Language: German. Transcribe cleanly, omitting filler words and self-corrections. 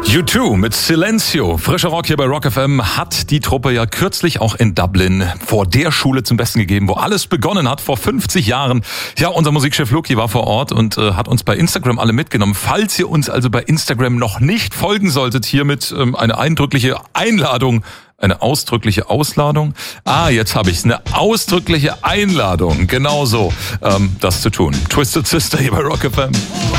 U2 mit Silencio. Frischer Rock hier bei Rock FM hat die Truppe ja kürzlich auch in Dublin vor der Schule zum Besten gegeben, wo alles begonnen hat, vor 50 Jahren. Ja, unser Musikchef Luki war vor Ort und hat uns bei Instagram alle mitgenommen. Falls ihr uns also bei Instagram noch nicht folgen solltet, hiermit eine eindrückliche Einladung. Eine ausdrückliche Ausladung? Jetzt habe ich's. Eine ausdrückliche Einladung. Genau so, das zu tun. Twisted Sister hier bei Rock FM.